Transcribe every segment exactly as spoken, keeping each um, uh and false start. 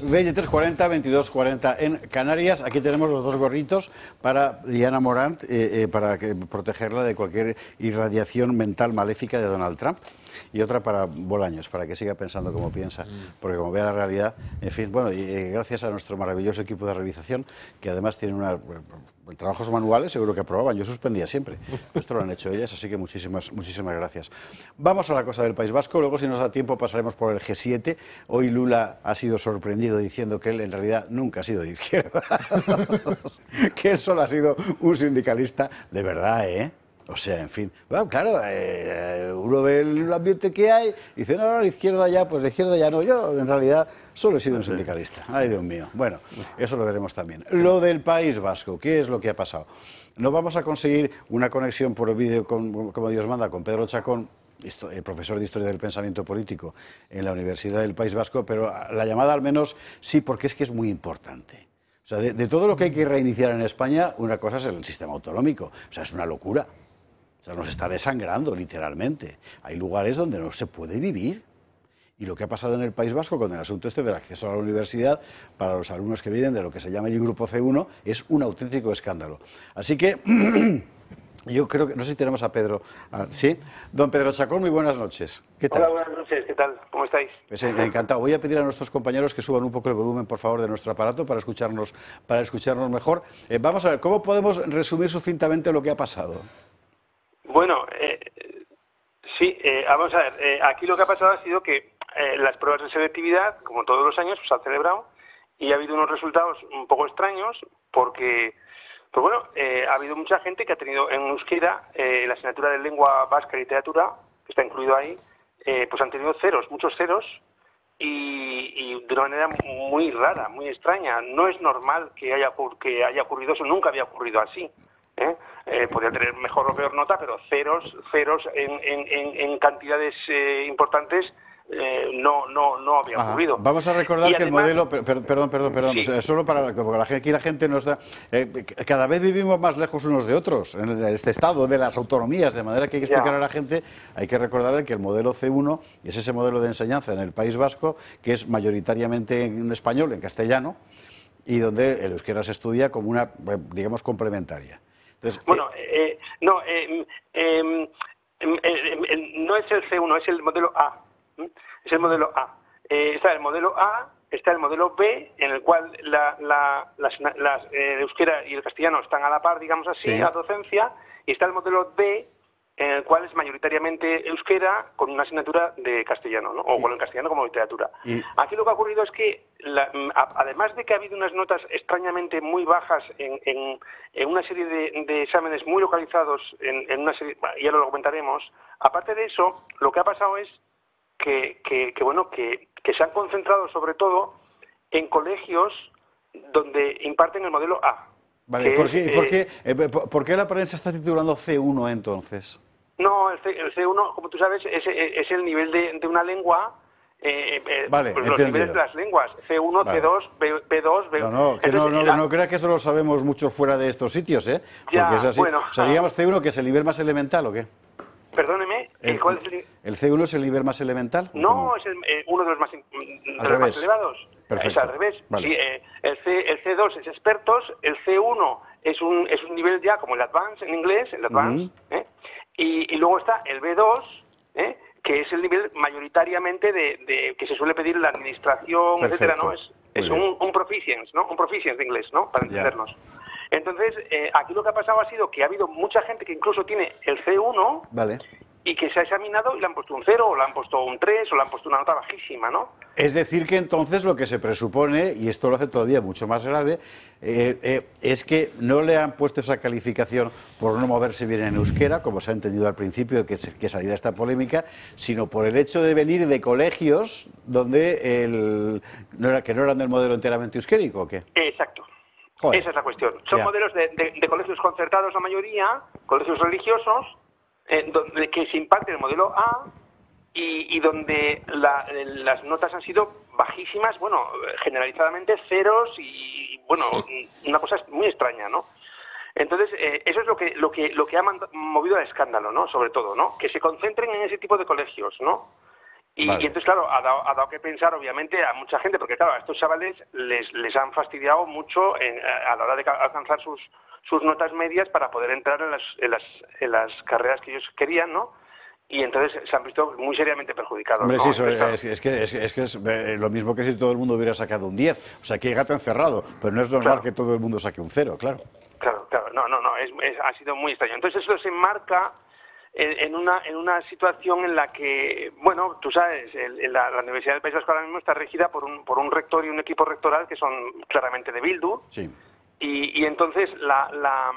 veintitrés cuarenta, veintidós cuarenta en Canarias. Aquí tenemos los dos gorritos para Diana Morant, eh, eh, para que, protegerla de cualquier irradiación mental maléfica de Donald Trump. Y otra para Bolaños, para que siga pensando como piensa, porque como vea la realidad, en fin, bueno, y eh, gracias a nuestro maravilloso equipo de realización, que además tiene una, eh, trabajos manuales, seguro que aprobaban, yo suspendía siempre, esto lo han hecho ellas, así que muchísimas, muchísimas gracias. Vamos a la cosa del País Vasco, luego si nos da tiempo pasaremos por el G siete, hoy Lula ha sido sorprendido diciendo que él en realidad nunca ha sido de izquierda, que él solo ha sido un sindicalista de verdad, ¿eh? O sea, en fin, bueno, claro, eh, uno ve el ambiente que hay y dice, no, no, la izquierda ya, pues la izquierda ya no, yo en realidad solo he sido un sindicalista, ay Dios mío. Bueno, eso lo veremos también. Lo del País Vasco, ¿qué es lo que ha pasado? No vamos a conseguir una conexión por vídeo, con, como Dios manda, con Pedro Chacón, profesor de Historia del Pensamiento Político en la Universidad del País Vasco, pero la llamada al menos sí, porque es que es muy importante. O sea, de, de todo lo que hay que reiniciar en España, una cosa es el sistema autonómico, o sea, es una locura. O sea, nos está desangrando, literalmente. Hay lugares donde no se puede vivir. Y lo que ha pasado en el País Vasco con el asunto este del acceso a la universidad para los alumnos que vienen de lo que se llama el Grupo C uno es un auténtico escándalo. Así que yo creo que... No sé si tenemos a Pedro. Ah, ¿sí? Don Pedro Chacón, muy buenas noches. ¿Qué tal? Hola, buenas noches. ¿Qué tal? ¿Cómo estáis? Pues, eh, encantado. Voy a pedir a nuestros compañeros que suban un poco el volumen, por favor, de nuestro aparato para escucharnos, para escucharnos mejor. Eh, vamos a ver, ¿cómo podemos resumir sucintamente lo que ha pasado? Bueno, eh, sí, eh, vamos a ver, eh, aquí lo que ha pasado ha sido que eh, las pruebas de selectividad, como todos los años, pues, se han celebrado y ha habido unos resultados un poco extraños porque, pues bueno, eh, ha habido mucha gente que ha tenido en euskera eh, la asignatura de lengua vasca y literatura, que está incluido ahí, eh, pues han tenido ceros, muchos ceros y, y de una manera muy rara, muy extraña. No es normal que haya, que haya ocurrido eso, nunca había ocurrido así. ¿Eh? Eh, podría tener mejor o peor nota, pero ceros, ceros en, en, en, en cantidades eh, importantes eh, no, no, no había Ajá. ocurrido. Vamos a recordar y que además, el modelo, per, perdón, perdón, perdón, sí. o sea, solo para porque la, aquí la gente nos da, eh, cada vez vivimos más lejos unos de otros en este estado de las autonomías, de manera que hay que explicar ya. a la gente, hay que recordar que el modelo C uno es ese modelo de enseñanza en el País Vasco que es mayoritariamente en español, en castellano, y donde el euskera se estudia como una, digamos, complementaria. Entonces, bueno, eh, no, eh, eh, eh, no es el C uno, es el modelo A. Es el modelo A. Eh, está el modelo A, está el modelo B, en el cual la, la, las, las, eh, el euskera y el castellano están a la par, digamos así, sí. a docencia, y está el modelo D, en el cual es mayoritariamente euskera con una asignatura de castellano, ¿no? O con el castellano como literatura. Y... Aquí lo que ha ocurrido es que, la, además de que ha habido unas notas extrañamente muy bajas en, en, en una serie de, de exámenes muy localizados, en, en una serie, ya lo comentaremos, aparte de eso, lo que ha pasado es que, que, que bueno, que, que se han concentrado sobre todo en colegios donde imparten el modelo A. Vale, ¿por qué, es, ¿por, qué, eh, por, ¿por qué la prensa está titulando C uno entonces? No, el, C, el C uno, como tú sabes, es, es el nivel de, de una lengua, eh, eh, vale, pues los niveles de las lenguas, C uno, vale. C dos, B, B2, B... No, no, que Entonces, no, no, la... no crea que eso lo sabemos mucho fuera de estos sitios, ¿eh? Porque ya, es así. Bueno, o sea, digamos C uno, que es el nivel más elemental, ¿o qué? Perdóneme, el, ¿cuál es el... ¿el C uno es el nivel más elemental? No, ¿cómo? Es el, eh, uno de los más, de los más elevados. Perfecto. Es al revés. Vale. Sí, eh, el, C, el C dos es expertos, el C uno es un, es un nivel ya como el Advanced en inglés, el Advanced, uh-huh. ¿eh? y, y luego está el B dos, ¿eh? que es el nivel mayoritariamente de, de que se suele pedir en la administración, Perfecto. etcétera, ¿no? Es, es un, un proficiency, ¿no? Un proficiency de inglés, ¿no? Para entendernos. Ya. Entonces, eh, aquí lo que ha pasado ha sido que ha habido mucha gente que incluso tiene el C uno, vale. y que se ha examinado y le han puesto un cero, o le han puesto un tres, o le han puesto una nota bajísima, ¿no? Es decir, que entonces lo que se presupone, y esto lo hace todavía mucho más grave, eh, eh, es que no le han puesto esa calificación por no moverse bien en euskera, como se ha entendido al principio, que, que salía esta polémica, sino por el hecho de venir de colegios donde el, no era, que no eran del modelo enteramente euskérico, ¿o qué? Exacto. Joder. Esa es la cuestión. Son ya. modelos de, de, de colegios concertados, la mayoría, colegios religiosos, Eh, donde que se imparte el modelo A y, y donde la, las notas han sido bajísimas, bueno, generalizadamente ceros y, bueno, una cosa muy extraña, ¿no? Entonces, eh, eso es lo que lo que lo que ha movido al escándalo, ¿no? Sobre todo, ¿no? Que se concentren en ese tipo de colegios, ¿no? Y, vale. y entonces, claro, ha dado, ha dado que pensar, obviamente, a mucha gente, porque, claro, a estos chavales les, les han fastidiado mucho en, a la hora de alcanzar sus, sus notas medias para poder entrar en las, en, las, en las carreras que ellos querían, ¿no? Y entonces se han visto muy seriamente perjudicados. Hombre, ¿no? sí, Entonces, claro, es, es, que, es, es que es eh, lo mismo que si todo el mundo hubiera sacado un diez. O sea, aquí hay gato encerrado, pero no es normal claro, que todo el mundo saque un cero, claro. Claro, claro, no, no, no, es, es, ha sido muy extraño. Entonces eso se enmarca en, en, una, en una situación en la que, bueno, tú sabes, el, la, la Universidad del País Vasco ahora mismo está regida por un, por un rector y un equipo rectoral que son claramente de Bildu. Sí. Y, y entonces la, la,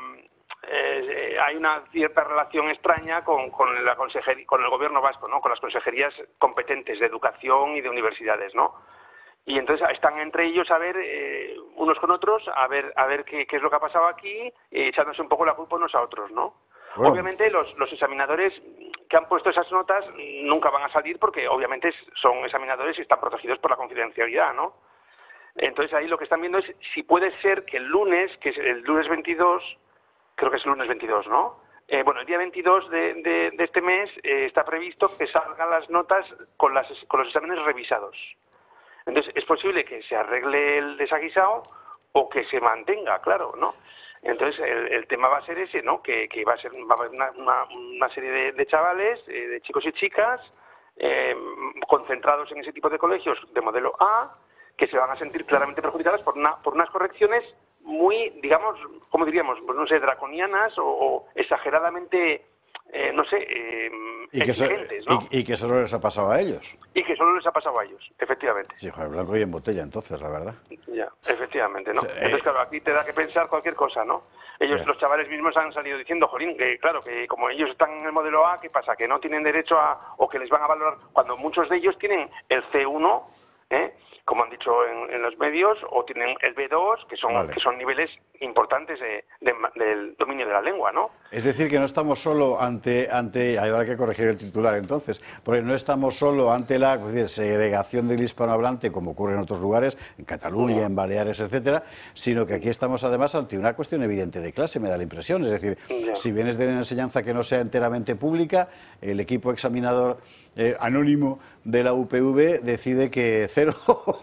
eh, hay una cierta relación extraña con, con, la consejería, con el gobierno vasco, ¿no? Con las consejerías competentes de educación y de universidades, ¿no? Y entonces están entre ellos a ver, eh, unos con otros, a ver a ver qué, qué es lo que ha pasado aquí, eh, echándose un poco la culpa unos a otros, ¿no? Bueno. Obviamente los, los examinadores que han puesto esas notas nunca van a salir porque obviamente son examinadores y están protegidos por la confidencialidad, ¿no? Entonces ahí lo que están viendo es si puede ser que el lunes, que es el lunes veintidós, creo que es el lunes veintidós, ¿no? Eh, bueno, el día veintidós de, de, de este mes eh, está previsto que salgan las notas con, las, con los exámenes revisados. Entonces es posible que se arregle el desaguisado o que se mantenga, claro, ¿no? Entonces el, el tema va a ser ese, ¿no? Que, que va a ser va a haber una, una, una serie de, de chavales, eh, de chicos y chicas, eh, concentrados en ese tipo de colegios de modelo A, que se van a sentir claramente perjudicadas por, una, por unas correcciones muy, digamos, ¿cómo diríamos? Pues no sé, draconianas o, o exageradamente, eh, no sé, eh, y que exigentes, so, ¿no? Y, y que solo les ha pasado a ellos. Y que solo les ha pasado a ellos, efectivamente. Sí, joder, blanco y en botella, entonces, la verdad. Ya, efectivamente, ¿no? O sea, Entonces, eh, claro, aquí te da que pensar cualquier cosa, ¿no? Ellos, ya. los chavales mismos han salido diciendo, jolín, que claro, que como ellos están en el modelo A, ¿qué pasa? Que no tienen derecho a, o que les van a valorar, cuando muchos de ellos tienen el C uno, ¿eh? Como han dicho en, en los medios, o tienen el B dos, que son Vale. que son niveles importantes de, de, del dominio de la lengua, ¿no? Es decir, que no estamos solo ante, ante, habrá que corregir el titular entonces, porque no estamos solo ante la es decir, segregación del hispanohablante, como ocurre en otros lugares, en Cataluña, en Baleares, etcétera, sino que aquí estamos además ante una cuestión evidente de clase, me da la impresión. Es decir, Ya. si vienes de una enseñanza que no sea enteramente pública, el equipo examinador eh, anónimo de la U P V decide que cero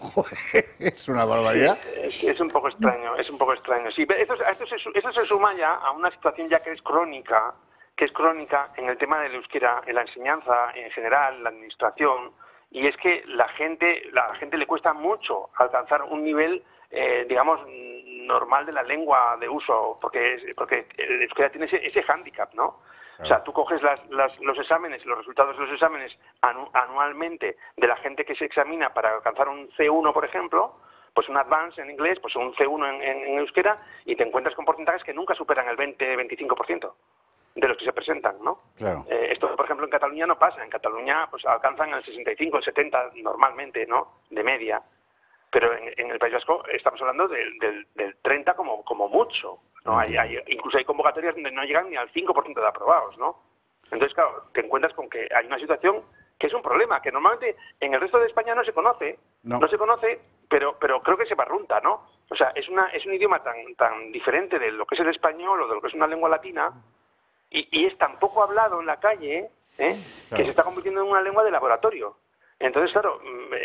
es una barbaridad. Es, es un poco extraño, es un poco extraño. Sí, esto, esto, se, esto se suma ya a una situación ya que es crónica, que es crónica en el tema del euskera, en la enseñanza en general, en la administración, y es que la gente, la gente le cuesta mucho alcanzar un nivel, eh, digamos, normal de la lengua de uso, porque es, porque el euskera tiene ese, ese hándicap, ¿no? O sea, tú coges las, las, los exámenes, los resultados de los exámenes anu, anualmente de la gente que se examina para alcanzar un C uno, por ejemplo, pues un advance en inglés, pues un C uno en, en, en euskera, y te encuentras con porcentajes que nunca superan el veinte a veinticinco por ciento de los que se presentan, ¿no? Claro. Eh, esto, por ejemplo, en Cataluña no pasa. En Cataluña pues alcanzan el sesenta y cinco, el setenta normalmente, ¿no? De media. Pero en, en el País Vasco estamos hablando del, del, del treinta como, como mucho, ¿no? Hay, hay, incluso hay convocatorias donde no llegan ni al cinco por ciento de aprobados, ¿no? Entonces, claro, te encuentras con que hay una situación que es un problema, que normalmente en el resto de España no se conoce, no, no se conoce, pero pero creo que se barrunta, ¿no? O sea, es una es un idioma tan tan diferente de lo que es el español o de lo que es una lengua latina, y, y es tan poco hablado en la calle, ¿eh? Claro. Que se está convirtiendo en una lengua de laboratorio. Entonces, claro,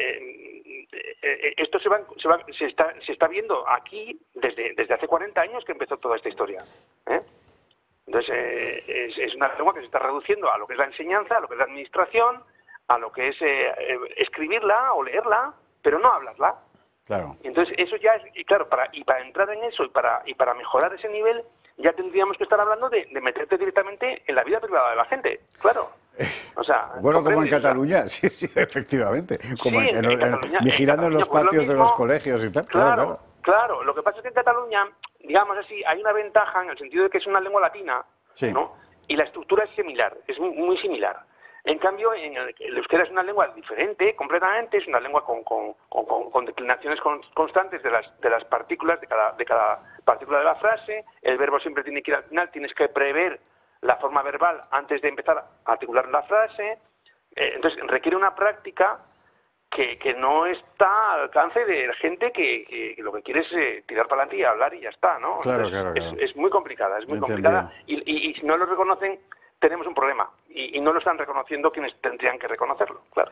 eh, eh, esto se va, se, va, se, está, se está viendo aquí desde, desde hace cuarenta años que empezó toda esta historia, ¿eh? Entonces, eh, es, es una lengua que se está reduciendo a lo que es la enseñanza, a lo que es la administración, a lo que es eh, eh, escribirla o leerla, pero no hablarla. Claro. Entonces, eso ya es, y claro, para, y para entrar en eso y para, y para mejorar ese nivel, ya tendríamos que estar hablando de, de meterte directamente en la vida privada de la gente, claro. O sea, bueno, como en Cataluña, sí, sí, efectivamente. Como sí, en, en, en, en, Cataluña, vigilando en, en los pues patios mismo, de los colegios y tal. Claro, claro, claro. Claro, lo que pasa es que en Cataluña, digamos así, hay una ventaja en el sentido de que es una lengua latina, sí. ¿no? Y la estructura es similar, es muy, muy similar. En cambio, en el, el euskera es una lengua diferente, completamente, es una lengua con, con, con, con, con declinaciones con, constantes de las, de las partículas, de cada, de cada partícula de la frase, el verbo siempre tiene que ir al final, tienes que prever la forma verbal antes de empezar a articular la frase, eh, entonces requiere una práctica que, que no está al alcance de la gente que, que, que lo que quiere es eh, tirar para adelante y hablar y ya está, ¿no? Claro, entonces, claro, claro. Es, es muy complicada, es muy Entendido. complicada, y, y, y si no lo reconocen, tenemos un problema, y, y no lo están reconociendo quienes tendrían que reconocerlo, claro.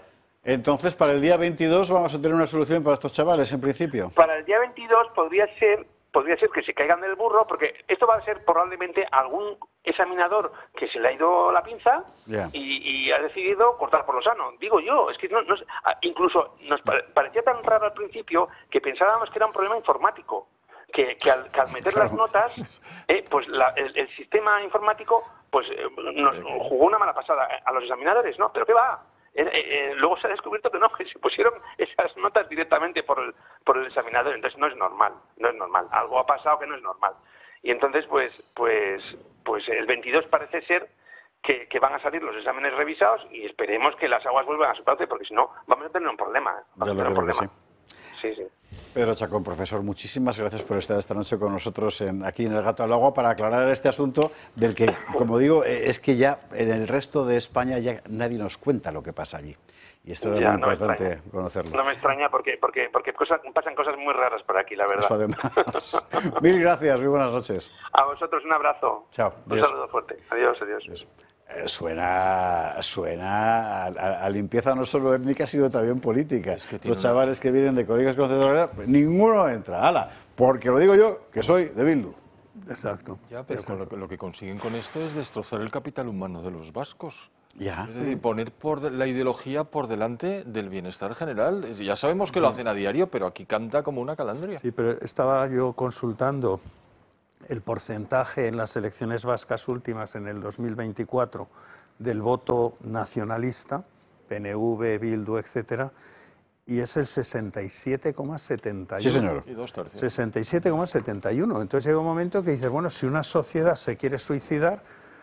Entonces, para el día veintidós vamos a tener una solución para estos chavales, en principio. Para el día veintidós podría ser podría ser que se caigan del burro, porque esto va a ser probablemente algún examinador que se le ha ido la pinza yeah. y, y ha decidido cortar por lo sano. Digo yo, es que no, no, incluso nos parecía tan raro al principio que pensábamos que era un problema informático, que, que, al, que al meter claro. las notas, eh, pues la, el, el sistema informático pues eh, nos jugó una mala pasada a los examinadores, ¿no? ¿Pero qué va? Eh, eh, luego se ha descubierto que no, que se pusieron esas notas directamente por el, por el examinador, entonces no es normal, no es normal, algo ha pasado que no es normal. Y entonces, pues, pues, pues el veintidós parece ser que, que van a salir los exámenes revisados y esperemos que las aguas vuelvan a su cauce, porque si no, vamos a tener un problema. Vamos a tener un problema. Sí, sí. Pedro Chacón, profesor, muchísimas gracias por estar esta noche con nosotros en, aquí en El Gato al Agua para aclarar este asunto del que, como digo, es que ya en el resto de España ya nadie nos cuenta lo que pasa allí. Y esto es muy no importante conocerlo. No me extraña porque, porque, porque cosas, pasan cosas muy raras por aquí, la verdad. Eso además. Mil gracias, muy buenas noches. A vosotros un abrazo. Chao. Un adiós. Saludo fuerte. Adiós, adiós. adiós. Suena, suena a, a, a limpieza no solo étnica, sino también política. Es que los chavales una... que vienen de colegios concesionarias, ninguno entra. ¡Hala! Porque lo digo yo, que soy de Bildu. Exacto. Ya, pero Exacto. Con lo, que, lo que consiguen con esto es destrozar el capital humano de los vascos. Ya. Es decir, poner por de, la ideología por delante del bienestar general. Ya sabemos que lo hacen a diario, pero aquí canta como una calandria. Sí, pero estaba yo consultando el porcentaje en las elecciones vascas últimas en el dos mil veinticuatro del voto nacionalista, P N V, Bildu, etcétera, y es el sesenta y siete coma setenta y uno. Sí, señor. Y dos tercios. sesenta y siete coma setenta y uno. Entonces llega un momento que dices, bueno, si una sociedad se quiere suicidar...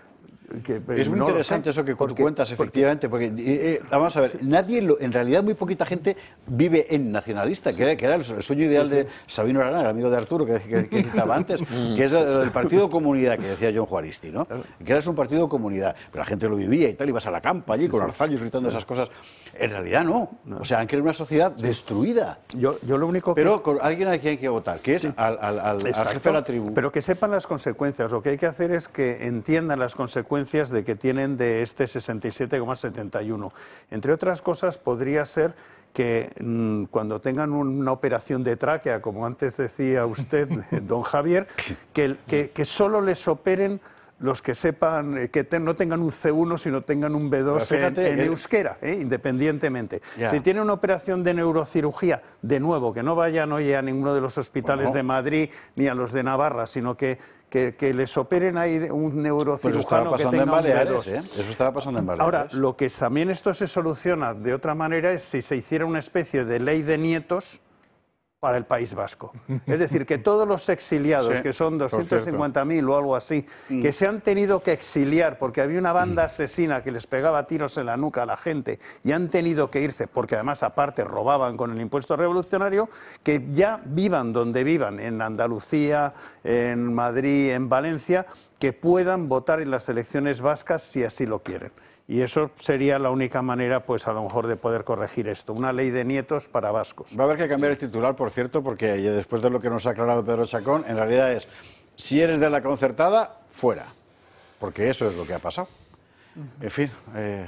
Que, es muy no interesante eso que porque, tú cuentas, efectivamente, porque, porque eh, vamos a ver, sí. nadie, lo, en realidad muy poquita gente vive en nacionalista, sí. que, era, que era el sueño ideal sí, sí. de Sabino Arana, el amigo de Arturo, que, que, que citaba antes, que es lo del partido comunidad, que decía John Juaristi, ¿no? Que era un partido comunidad, pero la gente lo vivía y tal, ibas a la campa allí sí, con sí. arzallos gritando sí. esas cosas. En realidad no, no. o sea, han creado una sociedad sí. destruida. Yo, yo lo único pero que... con alguien a quien hay que votar, que es sí. al, al, al, al jefe de la tribu. Pero que sepan las consecuencias, lo que hay que hacer es que entiendan las consecuencias de que tienen de este sesenta y siete coma setenta y uno. Entre otras cosas, podría ser que mmm, cuando tengan una operación de tráquea, como antes decía usted, don Javier, que, que, que solo les operen los que sepan, que te, no tengan un C uno, sino tengan un B dos fíjate, en, en euskera, ¿eh? independientemente. Yeah. Si tienen una operación de neurocirugía, de nuevo, que no vayan hoy a ninguno de los hospitales bueno. de Madrid ni a los de Navarra, sino que, que, que les operen ahí un neurocirujano pues que tenga un B dos. ¿eh? Eso estaba pasando en Baleares. Ahora, lo que también esto se soluciona de otra manera es si se hiciera una especie de ley de nietos para el País Vasco. Es decir, que todos los exiliados, sí, que son doscientos cincuenta mil o algo así, mm. que se han tenido que exiliar porque había una banda asesina que les pegaba tiros en la nuca a la gente y han tenido que irse, porque además aparte robaban con el impuesto revolucionario, que ya vivan donde vivan, en Andalucía, en Madrid, en Valencia, que puedan votar en las elecciones vascas si así lo quieren. Y eso sería la única manera, pues a lo mejor, de poder corregir esto. Una ley de nietos para vascos. Va a haber que cambiar el titular, por cierto, porque después de lo que nos ha aclarado Pedro Chacón, en realidad es, si eres de la concertada, fuera. Porque eso es lo que ha pasado. Uh-huh. En fin. Eh...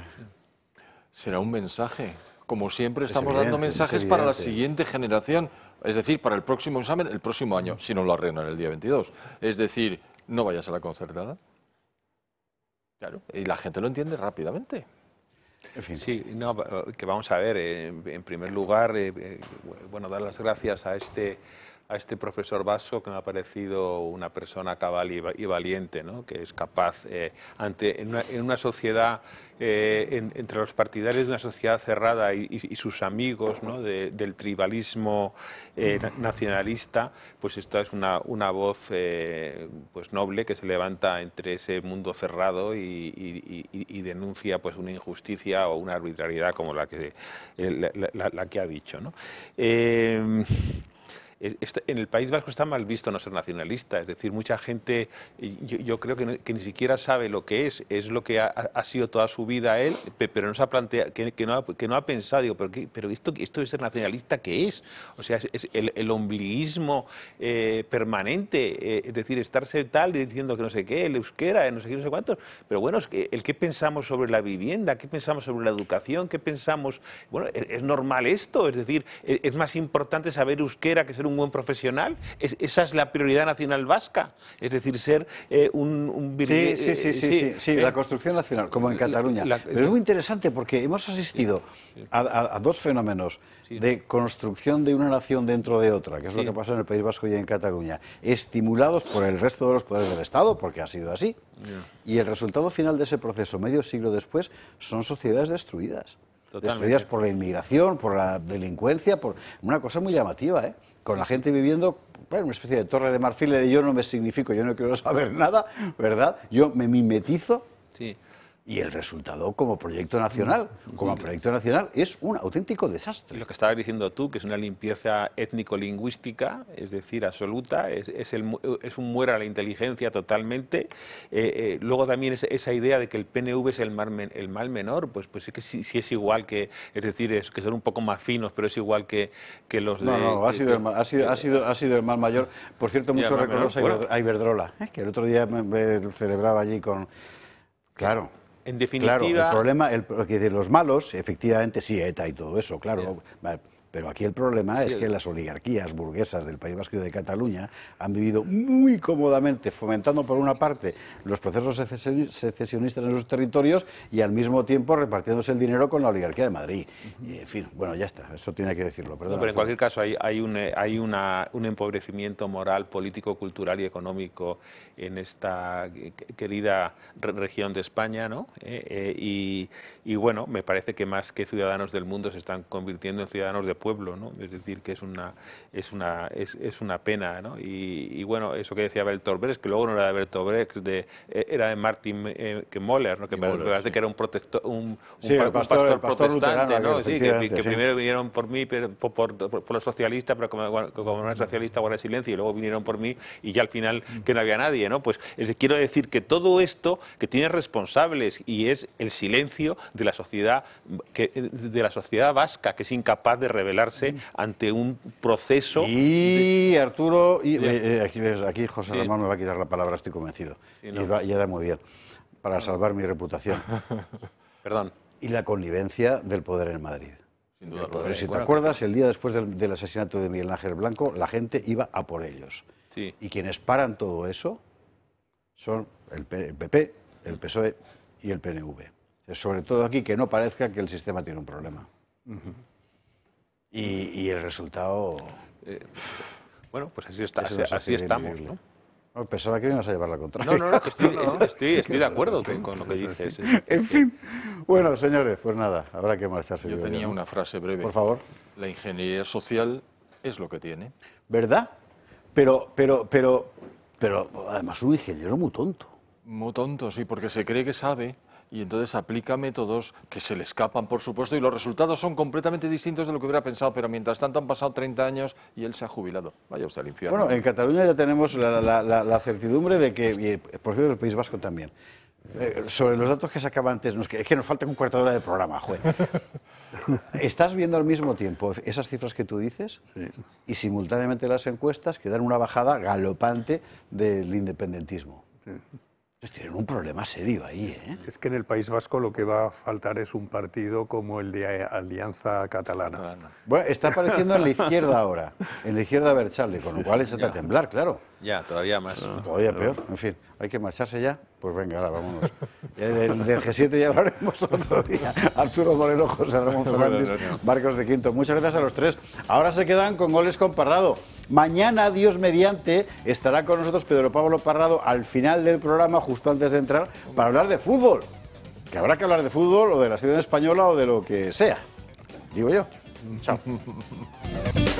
Será un mensaje. Como siempre estamos dando mensajes para la siguiente generación. Es decir, para el próximo examen, el próximo año, si no lo arreglan el día veintidós. Es decir, no vayas a la concertada. Claro, y la gente lo entiende rápidamente. En fin. Sí, no, que vamos a ver, eh, en primer lugar, eh, bueno, dar las gracias a este, a este profesor Basso, que me ha parecido una persona cabal y, y valiente, ¿no? Que es capaz, eh, ante, en, una, en una sociedad, eh, en, entre los partidarios de una sociedad cerrada y, y, y sus amigos, ¿no? de, del tribalismo eh, nacionalista, pues esta es una, una voz eh, pues noble que se levanta entre ese mundo cerrado y, y, y, y denuncia pues una injusticia o una arbitrariedad como la que, la, la, la que ha dicho, ¿no? Eh, en el País Vasco está mal visto no ser nacionalista, es decir, mucha gente, yo, yo creo que, no, que ni siquiera sabe lo que es, es lo que ha, ha sido toda su vida él, pero no se ha planteado, que, que, no, ha, que no ha pensado, digo, pero, ¿qué, pero esto, esto de ser nacionalista, ¿qué es? O sea, es, es el, el ombliguismo eh, permanente, eh, es decir, estarse tal diciendo que no sé qué, el euskera, no sé qué, no sé cuántos, pero bueno, es que, el qué pensamos sobre la vivienda, qué pensamos sobre la educación, qué pensamos, bueno, es, es normal esto, es decir, es, es más importante saber euskera que ser un buen profesional, es, esa es la prioridad nacional vasca, es decir, ser eh, un... un sí, sí, sí, sí, sí, sí, sí, la construcción nacional, como en Cataluña. La, la, Pero es muy interesante porque hemos asistido sí, sí. A, a, a dos fenómenos sí. de construcción de una nación dentro de otra, que es sí. lo que pasa en el País Vasco y en Cataluña, estimulados por el resto de los poderes del Estado, porque ha sido así, yeah. y el resultado final de ese proceso, medio siglo después, son sociedades destruidas. Totalmente. Destruidas por la inmigración, por la delincuencia, por una cosa muy llamativa, ¿eh? Con la gente viviendo, bueno, una especie de torre de marfil de yo no me significo, yo no quiero saber nada, ¿verdad? Yo me mimetizo. Sí. Y el resultado como proyecto nacional, como proyecto nacional, es un auténtico desastre. Lo que estabas diciendo tú, que es una limpieza étnico-lingüística, es decir, absoluta, es, es, el, es un muera a la inteligencia totalmente. Eh, eh, luego también es, esa idea de que el P N V es el mal, el mal menor, pues, pues es que sí, sí es igual que, es decir, es que son un poco más finos, pero es igual que, que los de... No, no, ha sido, que, el mal, ha, sido, ha, sido, ha sido el mal mayor. Por cierto, muchos recuerdos a Iberdrola, ¿eh? Que el otro día me, me celebraba allí con... Claro. En definitiva... Claro, el problema, el, que de los malos, efectivamente sí, ETA y todo eso, claro, yeah. pero aquí el problema sí, es que las oligarquías burguesas del País Vasco y de Cataluña han vivido muy cómodamente, fomentando por una parte los procesos secesionistas en sus territorios y al mismo tiempo repartiéndose el dinero con la oligarquía de Madrid. Uh-huh. Y, en fin, bueno, ya está, eso tiene que decirlo. Perdón, no, pero en cualquier caso hay, hay, un, hay una, un empobrecimiento moral, político, cultural y económico en esta querida región de España, ¿no? Eh, eh, y, y bueno, me parece que más que ciudadanos del mundo se están convirtiendo en ciudadanos de pueblo, ¿no? Es decir, que es una es una es, es una pena, ¿no? Y, y bueno, eso que decía Bertolt Brecht, que luego no era de Bertolt Brecht, de, era de Martin eh, Moller, ¿no? Que me parece que era un protector, un, un, sí, pa, pastor, un pastor protestante, luterano, ¿no? Sí, que, que sí. primero vinieron por mí, pero, por, por, por, por los socialistas, pero como, como no era socialista, guarda silencio, y luego vinieron por mí y ya al final que no había nadie, ¿no? Pues es, quiero decir que todo esto que tiene responsables y es el silencio de la sociedad que, de la sociedad vasca, que es incapaz de rebelarse ante un proceso... Y de... Arturo, y, eh, aquí, aquí José sí. Ramón me va a quitar la palabra, estoy convencido. Sí, no. Y, va, y era muy bien, para salvar mi reputación. Perdón. Y la connivencia del poder en Madrid. Sin duda. Pero si te acuerdas, el día después del, del asesinato de Miguel Ángel Blanco, la gente iba a por ellos. Sí. Y quienes paran todo eso son el P P, el P S O E y el P N V. Sobre todo aquí, que no parezca que el sistema tiene un problema. Uh-huh. Y, y el resultado... Eh, bueno, pues así, está, así, así estamos, ¿no? No, pensaba que me ibas a llevar la contraria. No, no, no, que estoy, no, no. estoy, estoy de acuerdo que, con lo que dices. En fin, bueno, señores, pues nada, habrá que marcharse. Yo tenía ¿no? una frase breve. Por favor. La ingeniería social es lo que tiene. ¿Verdad? Pero, pero, pero, pero, además un ingeniero muy tonto. Muy tonto, sí, porque se cree que sabe... Y entonces aplica métodos que se le escapan, por supuesto, y los resultados son completamente distintos de lo que hubiera pensado, pero mientras tanto han pasado treinta años y él se ha jubilado. Vaya usted al infierno. Bueno, en Cataluña ya tenemos la, la, la, la certidumbre de que, y por cierto, el País Vasco también, eh, sobre los datos que sacaba antes, no, es, que, es que nos falta un cuarto de hora de programa, joder. Estás viendo al mismo tiempo esas cifras que tú dices sí. y simultáneamente las encuestas que dan una bajada galopante del independentismo. Sí. Pues tienen un problema serio ahí, ¿eh? Es que en el País Vasco lo que va a faltar es un partido como el de Alianza Catalana. Catalana. Bueno, está apareciendo en la izquierda ahora, en la izquierda Abertzale, con lo cual es a temblar, claro. Ya, todavía más. No, todavía no. peor, en fin, hay que marcharse ya. Pues venga, ahora vámonos. Del, del G siete ya hablaremos otro día. Arturo Moreno, José Ramón Fernández, Marcos de Quinto. Muchas gracias a los tres. Ahora se quedan con Goles con Parrado. Mañana, Dios mediante, estará con nosotros Pedro Pablo Parrado al final del programa, justo antes de entrar, para hablar de fútbol. Que habrá que hablar de fútbol o de la selección española o de lo que sea. Digo yo. Chao.